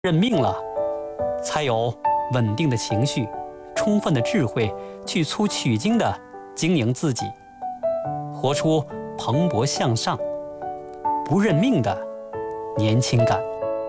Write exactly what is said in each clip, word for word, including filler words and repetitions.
认命了，才有稳定的情绪、充分的智慧去粗取精地经营自己，活出蓬勃向上、不认命的年轻感。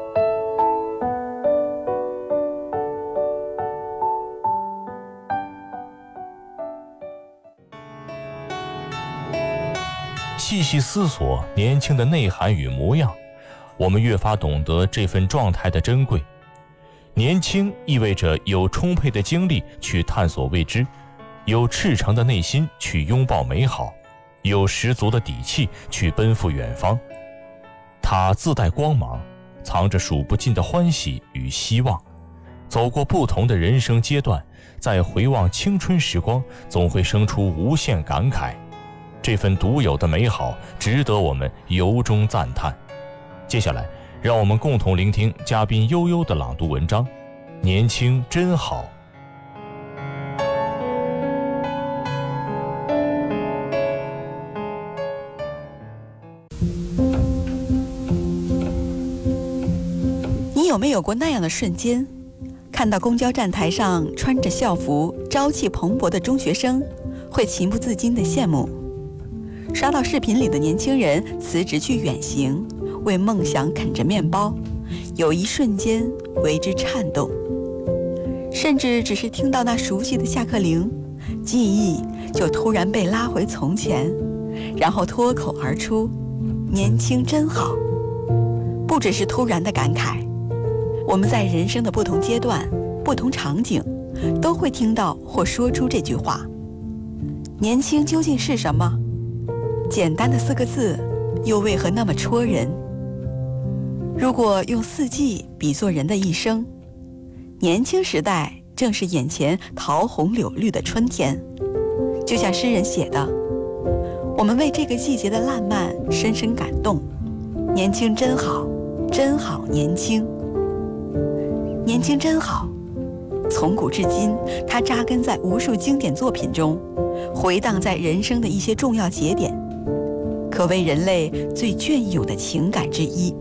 细细思索年轻的内涵与模样，我们越发懂得这份状态的珍贵。年轻意味着有充沛的精力去探索未知，有赤诚的内心去拥抱美好，有十足的底气去奔赴远方。它自带光芒，藏着数不尽的欢喜与希望。走过不同的人生阶段，再回望青春时光，总会生出无限感慨。这份独有的美好值得我们由衷赞叹。接下来让我们共同聆听嘉宾悠悠的朗读文章《年轻真好》。 你有没有过那样的瞬间，看到公交站台上穿着校服朝气蓬勃的中学生，会情不自禁地羡慕；刷到视频里的年轻人辞职去远行，为梦想啃着面包，有一瞬间为之颤动；甚至只是听到那熟悉的下课铃，记忆就突然被拉回从前，然后脱口而出：年轻真好。不只是突然的感慨，我们在人生的不同阶段、不同场景，都会听到或说出这句话。年轻究竟是什么？简单的四个字，又为何那么戳人？如果用四季比作人的一生，年轻时代正是眼前桃红柳绿的春天。就像诗人写的，我们为这个季节的烂漫深深感动。年轻真好，真好年轻。年轻真好，从古至今，它扎根在无数经典作品中，回荡在人生的一些重要节点，可谓人类最隽永的情感之一。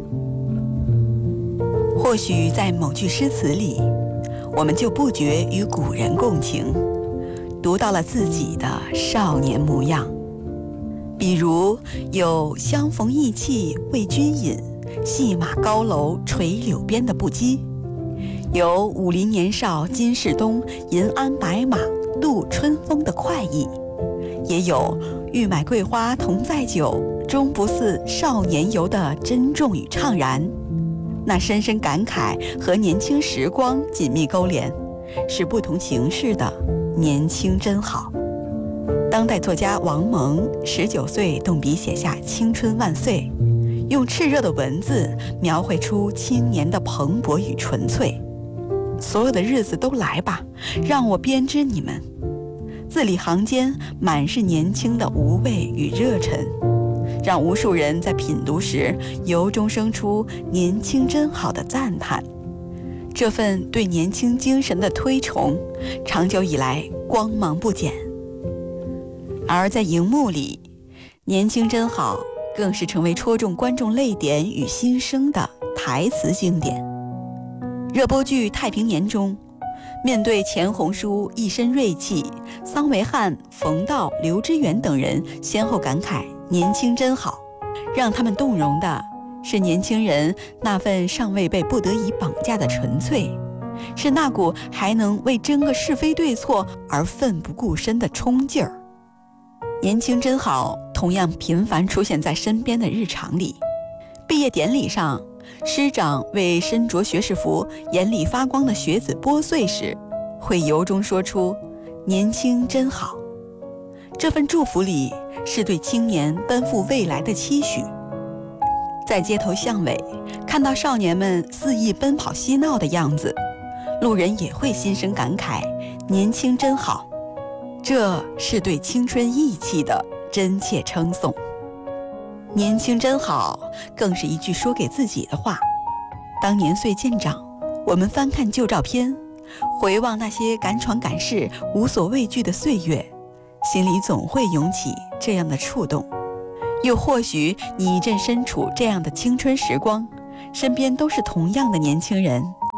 或许在某句诗词里，我们就不觉与古人共情，读到了自己的少年模样。比如有相逢意气为君饮，戏马高楼垂柳边的不羁，有武林年少今世东，银鞍白马度春风的快意，也有欲买桂花同载酒，终不似少年游的珍重与怅然。那深深感慨和年轻时光紧密勾连，是不同形式的年轻真好。当代作家王蒙十九岁动笔写下青春万岁，用炽热的文字描绘出青年的蓬勃与纯粹。所有的日子都来吧，让我编织你们。字里行间满是年轻的无畏与热忱，让无数人在品读时由衷生出年轻真好的赞叹。这份对年轻精神的推崇，长久以来光芒不减。而在荧幕里，年轻真好更是成为戳中观众泪点与心声的台词经典。热播剧《太平年》中，面对钱红书一身锐气，桑维汉、冯道、刘知远等人先后感慨年轻真好，让他们动容的是年轻人那份尚未被不得已绑架的纯粹，是那股还能为争个是非对错而奋不顾身的冲劲儿。年轻真好同样频繁出现在身边的日常里。毕业典礼上，师长为身着学士服眼里发光的学子拨穗时，会由衷说出年轻真好。这份祝福里是对青年奔赴未来的期许。在街头巷尾看到少年们肆意奔跑嬉闹的样子，路人也会心生感慨，年轻真好。这是对青春意气的真切称颂。年轻真好更是一句说给自己的话。当年岁渐长，我们翻看旧照片，回望那些敢闯敢试无所畏惧的岁月，心里总会涌起这样的触动。又或许你正身处这样的青春时光，身边都是同样的年轻人，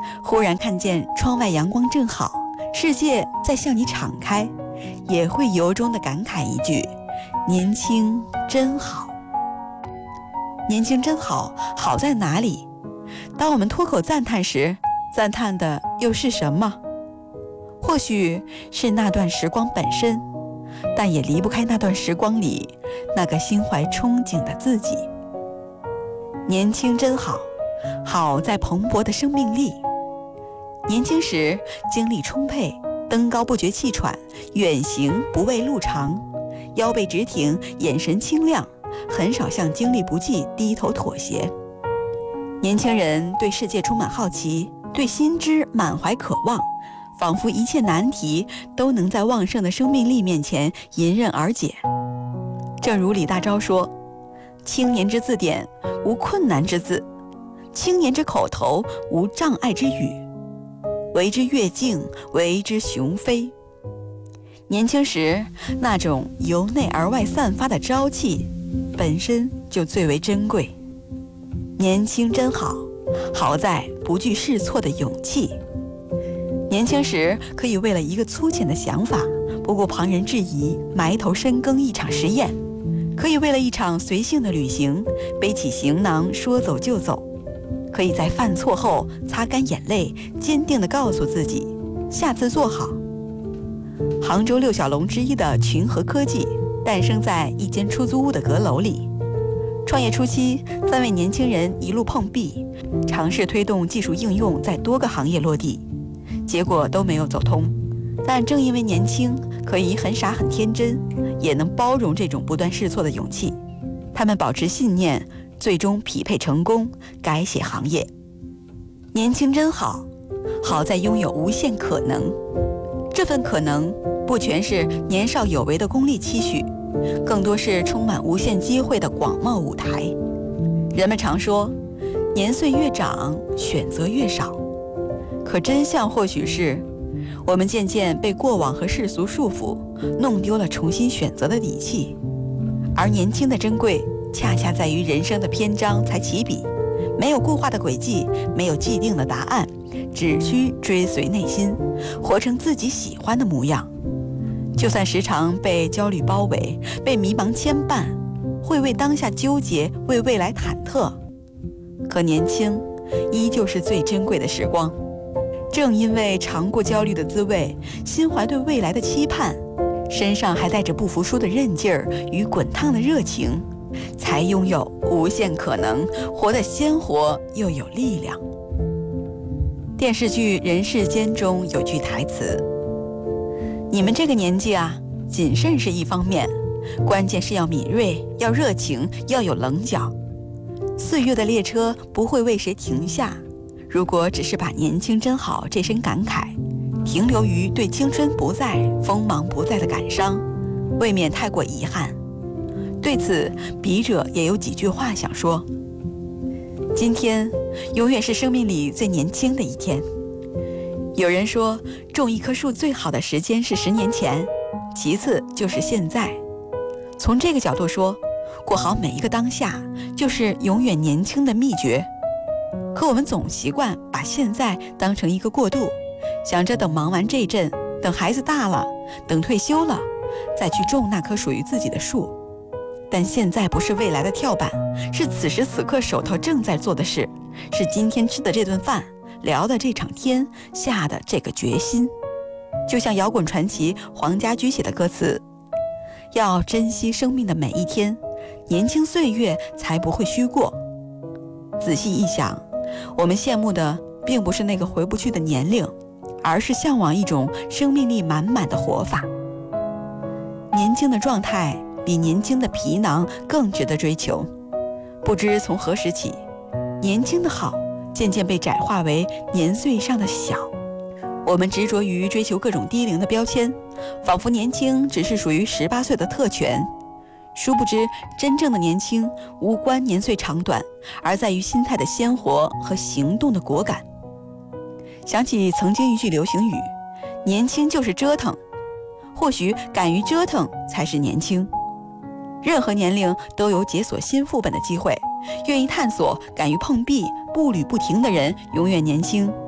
忽然看见窗外阳光正好，世界在向你敞开，也会由衷地感慨一句：年轻真好。年轻真好，好在哪里？当我们脱口赞叹时，赞叹的又是什么？或许是那段时光本身，但也离不开那段时光里那个心怀憧憬的自己。年轻真好，好在蓬勃的生命力。年轻时精力充沛，登高不觉气喘，远行不畏路长，腰背直挺，眼神清亮，很少向精力不济低头妥协。年轻人对世界充满好奇，对新知满怀渴望，仿佛一切难题都能在旺盛的生命力面前迎刃而解。正如李大钊说：青年之字典，无困难之字；青年之口头，无障碍之语。为之跃进，为之雄飞。年轻时那种由内而外散发的朝气，本身就最为珍贵。年轻真好，好在不惧试错的勇气。年轻时可以为了一个粗浅的想法，不顾旁人质疑，埋头深耕一场实验；可以为了一场随性的旅行，背起行囊说走就走；可以在犯错后擦干眼泪，坚定地告诉自己下次做好。杭州六小龙之一的群和科技诞生在一间出租屋的阁楼里。创业初期，三位年轻人一路碰壁，尝试推动技术应用在多个行业落地，结果都没有走通。但正因为年轻，可以很傻很天真，也能包容这种不断试错的勇气，他们保持信念，最终匹配成功，改写行业。年轻真好，好在拥有无限可能。这份可能不全是年少有为的功利期许，更多是充满无限机会的广袤舞台。人们常说，年岁越长，选择越少。可真相或许是，我们渐渐被过往和世俗束缚，弄丢了重新选择的底气。而年轻的珍贵，恰恰在于人生的篇章才起笔，没有固化的轨迹，没有既定的答案，只需追随内心，活成自己喜欢的模样。就算时常被焦虑包围，被迷茫牵绊，会为当下纠结，为未来忐忑，可年轻依旧是最珍贵的时光。正因为尝过焦虑的滋味，心怀对未来的期盼，身上还带着不服输的韧劲儿与滚烫的热情，才拥有无限可能，活得鲜活又有力量。电视剧《人世间》中有句台词：你们这个年纪啊，谨慎是一方面，关键是要敏锐，要热情，要有棱角。岁月的列车不会为谁停下，如果只是把年轻真好这声感慨停留于对青春不再、锋芒不再的感伤，未免太过遗憾。对此，笔者也有几句话想说。今天永远是生命里最年轻的一天。有人说，种一棵树最好的时间是十年前，其次就是现在。从这个角度说，过好每一个当下，就是永远年轻的秘诀。可我们总习惯把现在当成一个过渡，想着等忙完这阵，等孩子大了，等退休了，再去种那棵属于自己的树。但现在不是未来的跳板，是此时此刻手头正在做的事，是今天吃的这顿饭，聊的这场天，下的这个决心。就像摇滚传奇黄家驹写的歌词：要珍惜生命的每一天，年轻岁月才不会虚过。仔细一想，我们羡慕的并不是那个回不去的年龄，而是向往一种生命力满满的活法。年轻的状态比年轻的皮囊更值得追求。不知从何时起，年轻的好渐渐被窄化为年岁上的小。我们执着于追求各种低龄的标签，仿佛年轻只是属于十八岁的特权。殊不知，真正的年轻无关年岁长短，而在于心态的鲜活和行动的果敢。想起曾经一句流行语：年轻就是折腾。或许敢于折腾才是年轻。任何年龄都有解锁新副本的机会，愿意探索、敢于碰壁、步履不停的人永远年轻。